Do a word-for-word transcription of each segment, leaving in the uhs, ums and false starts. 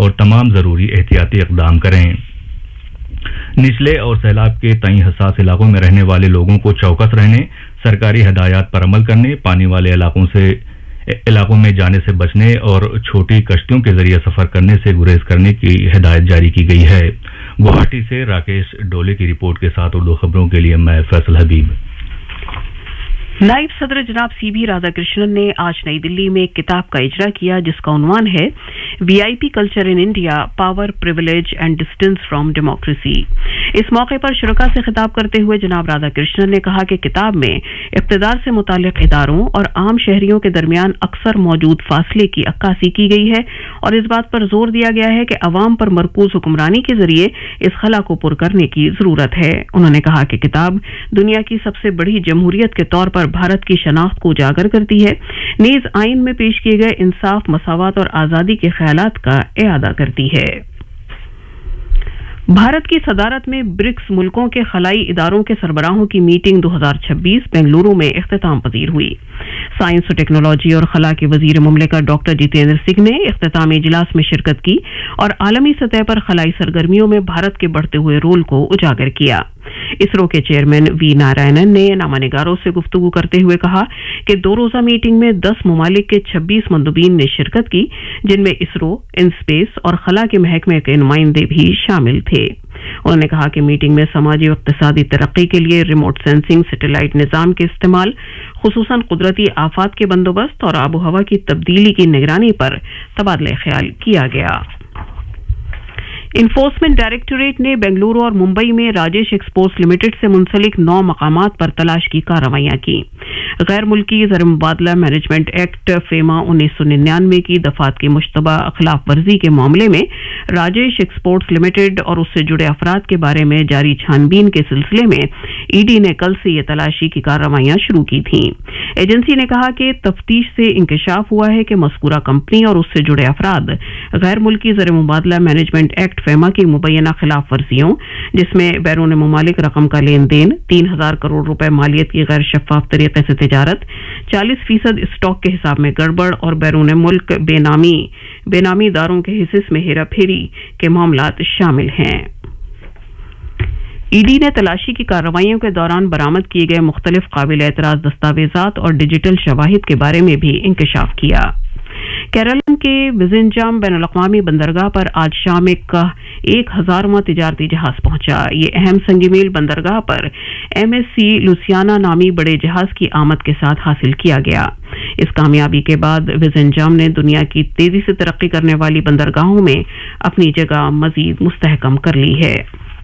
اور تمام ضروری احتیاطی اقدام کریں۔ نچلے اور سیلاب کے تئیں حساس علاقوں میں رہنے والے لوگوں کو چوکس رہنے، سرکاری ہدایات پر عمل کرنے، پانی والے علاقوں سے علاقوں میں جانے سے بچنے اور چھوٹی کشتیوں کے ذریعے سفر کرنے سے گریز کرنے کی ہدایت جاری کی گئی ہے۔ گوہاٹی سے راکیش ڈولے کی رپورٹ کے ساتھ اردو خبروں کے لیے میں فیصل حبیب۔ نائب صدر جناب سی بی رادھا کرشنن نے آج نئی دلی میں ایک کتاب کا اجرا کیا جس کا عنوان ہے وی آئی P culture in India, power, privilege and distance from democracy. اس موقع پر شرکاء سے خطاب کرتے ہوئے جناب رادھا کرشنن نے کہا کہ کتاب میں اقتدار سے متعلق اداروں اور عام شہریوں کے درمیان اکثر موجود فاصلے کی عکاسی کی گئی ہے اور اس بات پر زور دیا گیا ہے کہ عوام پر مرکوز حکمرانی کے ذریعے اس خلا کو پر کرنے کی ضرورت ہے۔ انہوں نے کہا کہ کتاب دنیا کی سب سے بڑی جمہوریت کے طور پر بھارت کی شناخت کو اجاگر کرتی ہے، نیز آئین میں پیش کیے گئے انصاف، مساوات اور آزادی کے خیالات کا اعادہ کرتی ہے۔ بھارت کی صدارت میں برکس ملکوں کے خلائی اداروں کے سربراہوں کی میٹنگ دو ہزار چھبیس بنگلورو میں اختتام پذیر ہوئی۔ سائنس و ٹیکنالوجی اور خلا کے وزیر مملکت ڈاکٹر جتیندر سنگھ نے اختتامی اجلاس میں شرکت کی اور عالمی سطح پر خلائی سرگرمیوں میں بھارت کے بڑھتے ہوئے رول کو اجاگر کیا۔ اسرو کے چیئرمین وی نارائنن نے نامہ نگاروں سے گفتگو کرتے ہوئے کہا کہ دو روزہ میٹنگ میں دس ممالک کے چھبیس مندوبین نے شرکت کی، جن میں اسرو، انسپیس اور خلا کے محکمے کے نمائندے بھی شامل تھے۔ انہوں نے کہا کہ میٹنگ میں سماجی و اقتصادی ترقی کے لیے ریموٹ سینسنگ سیٹلائٹ نظام کے استعمال، خصوصاً قدرتی آفات کے بندوبست اور آب و ہوا کی تبدیلی کی نگرانی پر تبادلہ خیال کیا گیا۔ انفورسمنٹ ڈائریکٹوریٹ نے بنگلورو اور ممبئی میں راجیش ایکسپورٹس لمیٹڈ سے منسلک نو مقامات پر تلاش کی کارروائیاں کی۔ غیر ملکی زر مبادلہ مینجمنٹ ایکٹ فیما انیس سو ننانوے کی دفعات کی مشتبہ خلاف ورزی کے معاملے میں راجیش ایکسپورٹس لمیٹڈ اور اس سے جڑے افراد کے بارے میں جاری چھان بین کے سلسلے میں ای ڈی نے کل سے یہ تلاشی کی کارروائیاں شروع کی تھیں۔ ایجنسی نے کہا کہ تفتیش سے انکشاف ہوا ہے کہ مذکورہ کمپنی اور اس سے جڑے افراد غیر ملکی زر مبادلہ مینجمنٹ ایکٹ فیما کی مبینہ خلاف ورزیوں، جس میں بیرون ممالک رقم کا لین دین، تین ہزار کروڑ روپے مالیت کی غیر شفاف طریقے سے تجارت، چالیس فیصد اسٹاک کے حساب میں گڑبڑ اور بیرون ملک بے نامی بے نامی داروں کے حصص میں ہیرا پھیری کے معاملات شامل ہیں۔ ای ڈی نے تلاشی کی کارروائیوں کے دوران برآمد کیے گئے مختلف قابل اعتراض دستاویزات اور ڈیجیٹل شواہد کے بارے میں بھی انکشاف کیا۔ کیرالم کے وزنجام بین الاقوامی بندرگاہ پر آج شام ایک ایک ہزارواں تجارتی جہاز پہنچا۔ یہ اہم سنگ میل بندرگاہ پر ایم ایس سی لوسیانا نامی بڑے جہاز کی آمد کے ساتھ حاصل کیا گیا۔ اس کامیابی کے بعد وزنجام نے دنیا کی تیزی سے ترقی کرنے والی بندرگاہوں میں اپنی جگہ مزید مستحکم کر لی ہے۔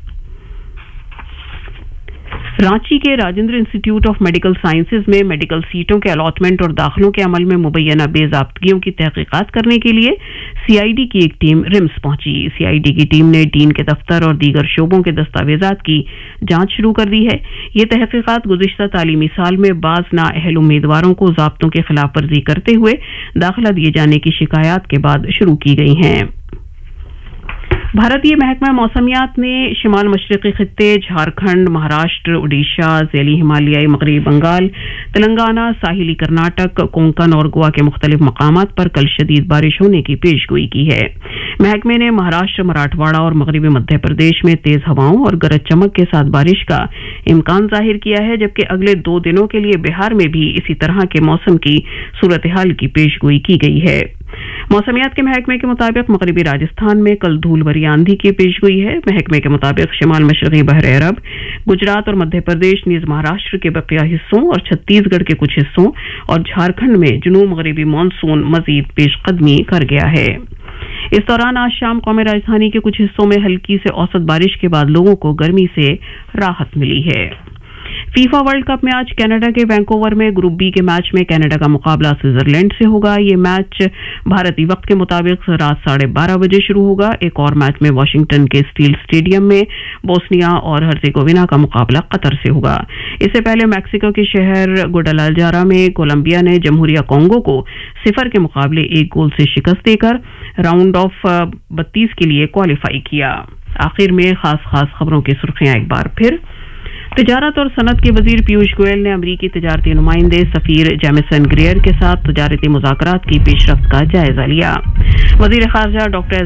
رانچی کے Rajendra institute of medical sciences میں میڈیکل سیٹوں کے الاٹمنٹ اور داخلوں کے عمل میں مبینہ بے ضابطگیوں کی تحقیقات کرنے کے لیے سی آئی ڈی کی ایک ٹیم رمس پہنچی۔ سی آئی ڈی کی ٹیم نے ڈین کے دفتر اور دیگر شعبوں کے دستاویزات کی جانچ شروع کر دی ہے۔ یہ تحقیقات گزشتہ تعلیمی سال میں بعض نااہل امیدواروں کو ضابطوں کی خلاف ورزی کرتے ہوئے داخلہ دیے جانے کی شکایات کے بعد شروع کی گئی ہیں۔ بھارتی محکمہ موسمیات نے شمال مشرقی خطے جھارکھنڈ، مہاراشٹر، اڈیشہ، ذیلی ہمالیائی مغربی بنگال، تلنگانہ، ساحلی کرناٹک، کونکن اور گوا کے مختلف مقامات پر کل شدید بارش ہونے کی پیش گوئی کی ہے۔ محکمے نے مہاراشٹر، مراٹھواڑہ اور مغربی مدھیہ پردیش میں تیز ہواؤں اور گرج چمک کے ساتھ بارش کا امکان ظاہر کیا ہے، جبکہ اگلے دو دنوں کے لیے بہار میں بھی اسی طرح کے موسم کی صورتحال کی پیش گوئی کی گئی ہے۔ موسمیات کے محکمے کے مطابق مغربی راجستھان میں کل دھول بھری آندھی کی پیش گوئی ہے۔ محکمے کے مطابق شمال مشرقی بحر عرب، گجرات اور مدھیہ پردیش نیز مہاراشٹر کے بقیہ حصوں اور چھتیس گڑھ کے کچھ حصوں اور جھارکھنڈ میں جنوب مغربی مانسون مزید پیش قدمی کر گیا ہے۔ اس دوران آج شام قومی راجدھانی کے کچھ حصوں میں ہلکی سے اوسط بارش کے بعد لوگوں کو گرمی سے راحت ملی ہے۔ فیفا ورلڈ کپ میں آج کینیڈا کے وینکوور میں گروپ بی کے میچ میں کینیڈا کا مقابلہ سوئٹزرلینڈ سے ہوگا۔ یہ میچ بھارتی وقت کے مطابق رات ساڑھے بارہ بجے شروع ہوگا۔ ایک اور میچ میں واشنگٹن کے اسٹیل اسٹیڈیم میں بوسنیا اور ہرزیگووینا کا مقابلہ قطر سے ہوگا۔ اس سے پہلے میکسیکو کے شہر گوڈالاجارا میں کولمبیا نے جمہوریہ کانگو کو صفر کے مقابلے ایک گول سے شکست دے کر راؤنڈ آف بتیس کے لیے کوالیفائی کیا۔ آخر میں خاص خاص خبروں کی سرخیاں ایک بار پھر۔ تجارت اور صنعت کے وزیر پیوش گوئل نے امریکی تجارتی نمائندے سفیر جیمیسن گریئر کے ساتھ تجارتی مذاکرات کی پیش رفت کا جائزہ لیا۔ وزیر خارجہ ڈاکٹر